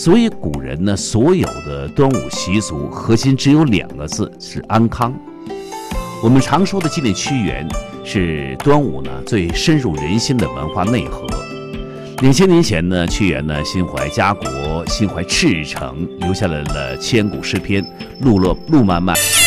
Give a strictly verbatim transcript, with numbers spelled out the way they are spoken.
所以古人呢，所有的端午习俗核心只有两个字，是安康。我们常说的纪念屈原，是端午呢最深入人心的文化内核。两千年前呢，屈原呢心怀家国，心怀赤诚，留下来了千古诗篇，路落路漫漫。